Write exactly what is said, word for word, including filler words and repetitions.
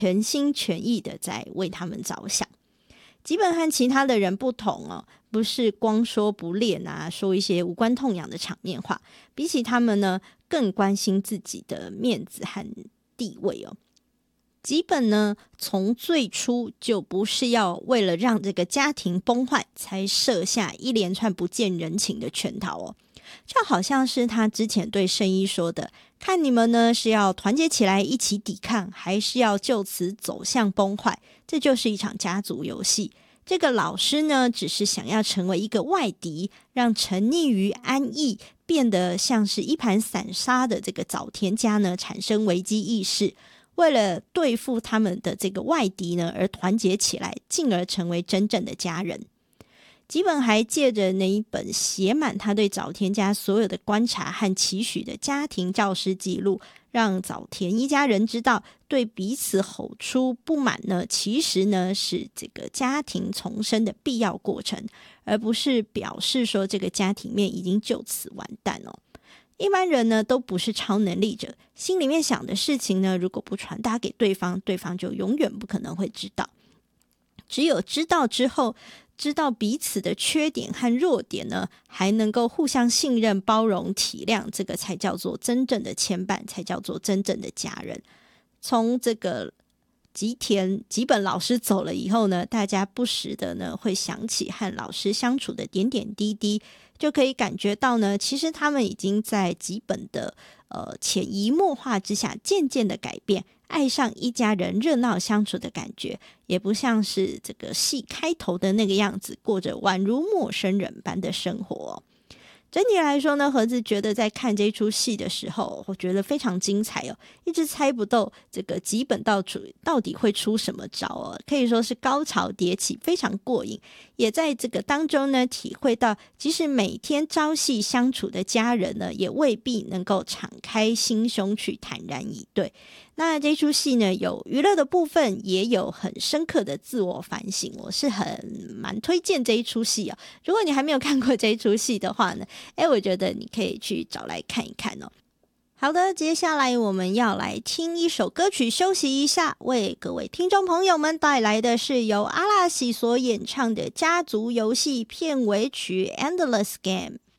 全心全意的在为他们着想。吉本和其他的人不同哦，不是光说不练啊，说一些无关痛痒的场面话，比起他们呢，更关心自己的面子和地位哦。吉本呢，从最初就不是要为了让这个家庭崩坏，才设下一连串不见人情的圈套哦。就好像是他之前对圣一说的，看你们呢是要团结起来一起抵抗，还是要就此走向崩坏，这就是一场家族游戏。这个老师呢，只是想要成为一个外敌，让沉溺于安逸变得像是一盘散沙的这个早田家呢产生危机意识，为了对付他们的这个外敌呢而团结起来，进而成为真正的家人。吉本还借着那一本写满他对早田家所有的观察和期许的家庭教师记录，让早田一家人知道，对彼此吼出不满呢，其实呢是这个家庭重生的必要过程，而不是表示说这个家庭面已经就此完蛋哦。一般人呢都不是超能力者，心里面想的事情呢，如果不传达给对方，对方就永远不可能会知道。只有知道之后，知道彼此的缺点和弱点呢，还能够互相信任、包容、体谅，这个才叫做真正的牵绊，才叫做真正的家人。从这个吉田吉本老师走了以后呢，大家不时的呢会想起和老师相处的点点滴滴，就可以感觉到呢，其实他们已经在吉本的呃潜移默化之下，渐渐的改变，爱上一家人热闹相处的感觉，也不像是这个戏开头的那个样子，过着宛如陌生人般的生活哦。整体来说呢，盒子觉得在看这出戏的时候，我觉得非常精彩哦，一直猜不到这个吉本到到底会出什么招哦，可以说是高潮迭起，非常过瘾。也在这个当中呢，体会到即使每天朝夕相处的家人呢，也未必能够敞开心胸去坦然以对。那这出戏呢，有娱乐的部分，也有很深刻的自我反省，我是很蛮推荐这一出戏哦。如果你还没有看过这一出戏的话呢，诶，我觉得你可以去找来看一看哦。好的，接下来我们要来听一首歌曲休息一下，为各位听众朋友们带来的是由阿拉西所演唱的家族游戏片尾曲 Endless Game。